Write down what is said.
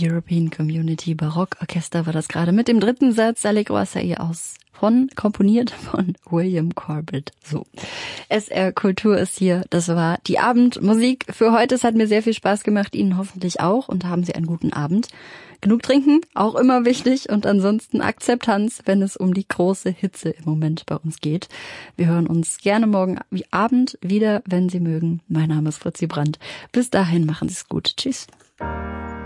European Community Barockorchester war das gerade mit dem dritten Satz Allegro Assai komponiert von William Corbett. So. SR Kultur ist hier. Das war die Abendmusik für heute. Es hat mir sehr viel Spaß gemacht. Ihnen hoffentlich auch. Und haben Sie einen guten Abend. Genug trinken, auch immer wichtig. Und ansonsten Akzeptanz, wenn es um die große Hitze im Moment bei uns geht. Wir hören uns gerne morgen Abend wieder, wenn Sie mögen. Mein Name ist Fritzi Brandt. Bis dahin machen Sie es gut. Tschüss.